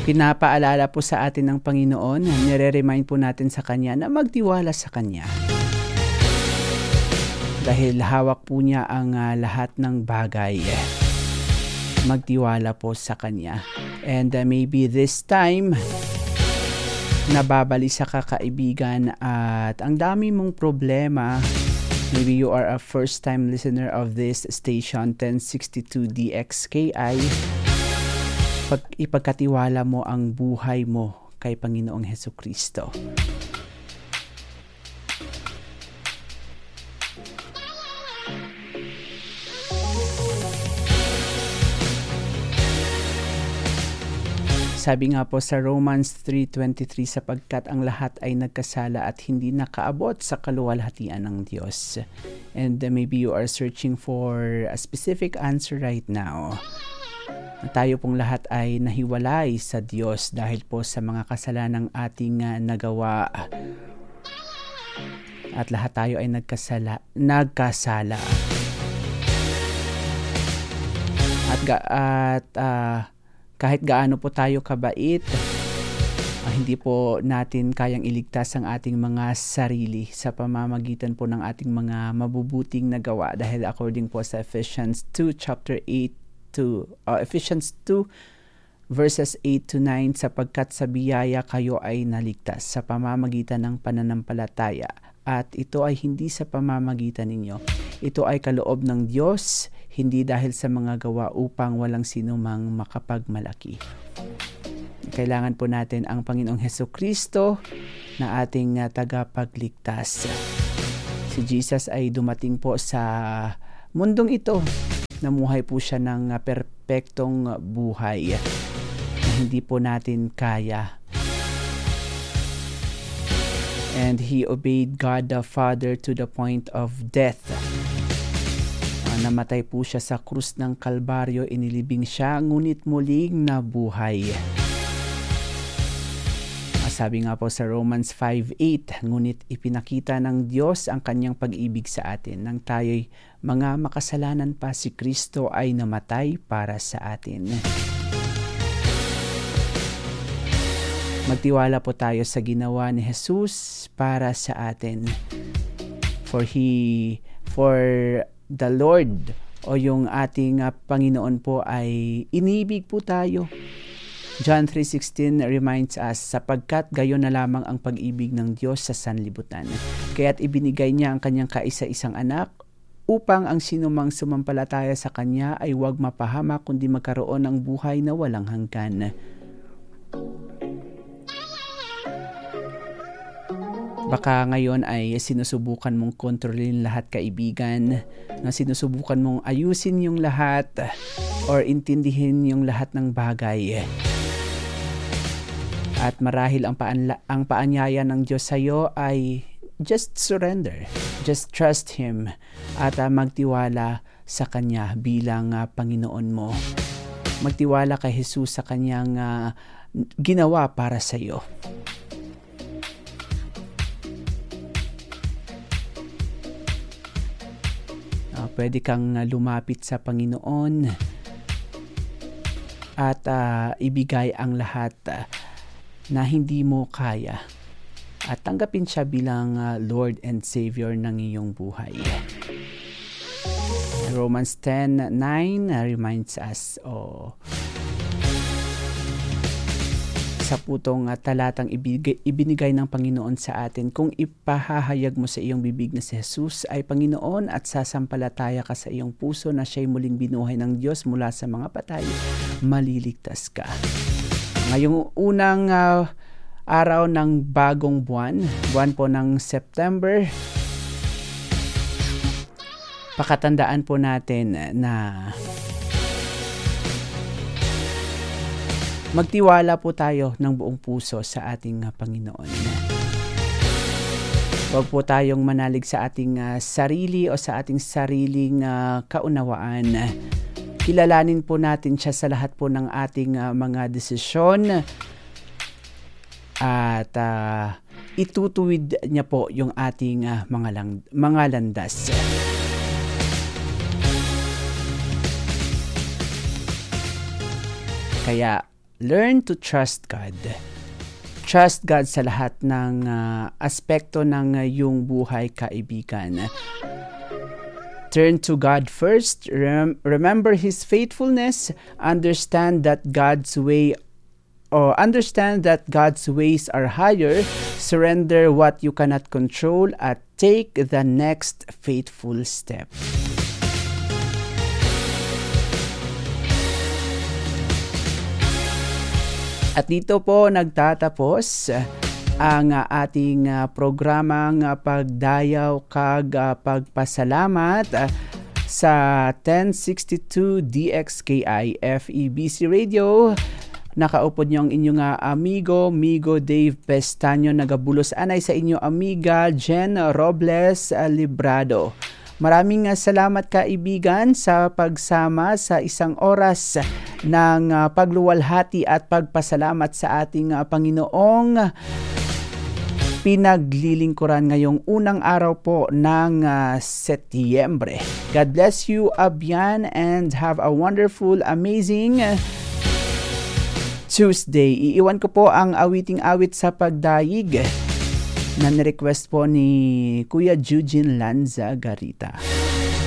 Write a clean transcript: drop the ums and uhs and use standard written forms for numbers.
Pinapaalala po sa atin ng Panginoon, nire-remind po natin sa Kanya na magtiwala sa Kanya. Dahil hawak po niya ang lahat ng bagay. Magtiwala po sa Kanya. And maybe this time, nababalisa ka kaibigan at ang dami mong problema. Maybe you are a first-time listener of this station, 1062 DXKI. Ipagkatiwala mo ang buhay mo kay Panginoong Hesukristo. Sabi nga po sa Romans 3:23, sapagkat ang lahat ay nagkasala at hindi nakaabot sa kaluwalhatian ng Diyos. And maybe you are searching for a specific answer right now. Tayo pong lahat ay nahiwalay sa Diyos dahil po sa mga kasalanang ating nagawa. At lahat tayo ay nagkasala. At kahit gaano po tayo kabait, hindi po natin kayang iligtas ang ating mga sarili sa pamamagitan po ng ating mga mabubuting nagawa. Dahil according po sa Ephesians 2 verses 8 to 9, sapagkat sa biyaya kayo ay naligtas sa pamamagitan ng pananampalataya. At ito ay hindi sa pamamagitan ninyo. Ito ay kaloob ng Diyos, hindi dahil sa mga gawa upang walang sino mang makapagmalaki. Kailangan po natin ang Panginoong Hesukristo na ating tagapagligtas. Si Jesus ay dumating po sa mundong ito. Namuhay po siya ng perpektong buhay na hindi po natin kaya. And He obeyed God the Father to the point of death. Namatay po siya sa krus ng Kalbaryo, inilibing siya, ngunit muling nabuhay. Sabi nga po sa Romans 5:8, ngunit ipinakita ng Diyos ang kanyang pag-ibig sa atin. Nang tayo'y mga makasalanan pa, si Kristo ay namatay para sa atin. Magtiwala po tayo sa ginawa ni Jesus para sa atin. For the Lord o yung ating Panginoon po ay inibig po tayo. John 3:16 reminds us, sapagkat gayon na lamang ang pag-ibig ng Diyos sa sanlibutan. Kaya't ibinigay niya ang kanyang kaisa-isang anak upang ang sinumang sumampalataya sa kanya ay huwag mapahamak kundi magkaroon ng buhay na walang hanggan. Baka ngayon ay sinusubukan mong kontrolin lahat, kaibigan, na sinusubukan mong ayusin yung lahat or intindihin yung lahat ng bagay. At marahil ang paanyaya ng Diyos sa iyo ay just surrender. Just trust Him at magtiwala sa Kanya bilang Panginoon mo. Magtiwala kay Jesus sa Kanyang ginawa para sa iyo. Pwede kang lumapit sa Panginoon at ibigay ang lahat na hindi mo kaya at tanggapin siya bilang Lord and Savior ng iyong buhay. Romans 10:9 reminds us sa putong talatang ibinigay ng Panginoon sa atin, kung ipahahayag mo sa iyong bibig na si Jesus ay Panginoon at sasampalataya ka sa iyong puso na siya'y muling binuhay ng Diyos mula sa mga patay, maliligtas ka. Ngayong unang araw ng bagong buwan po ng September, pakatandaan po natin na magtiwala po tayo ng buong puso sa ating Panginoon. Huwag po tayong manalig sa ating sarili o sa ating sariling kaunawaan. Kilalanin po natin siya sa lahat po ng ating mga desisyon at itutuwid niya po yung ating mga landas. Kaya Learn to trust God. Trust God sa lahat ng aspekto ng iyong buhay, kaibigan. Turn to God first. Remember His faithfulness. Understand that God's ways are higher. Surrender what you cannot control at take the next faithful step. At dito po nagtatapos ang ating programang Pagdayaw kag Pagpasalamat sa 1062 DXKI FEBC Radio. Nakaupod niyo ang inyong amigo Dave Pestaño, nagabulos anay sa inyo amiga Jen Robles Librado. Maraming salamat kaibigan sa pagsama sa isang oras ng pagluwalhati at pagpasalamat sa ating Panginoong pinaglilingkuran ngayong unang araw po ng Setyembre. God bless you, Abyan, and have a wonderful, amazing Tuesday. Iiwan ko po ang awiting-awit sa pagdayig na nirequest po ni Kuya Eugene Lanza Garita.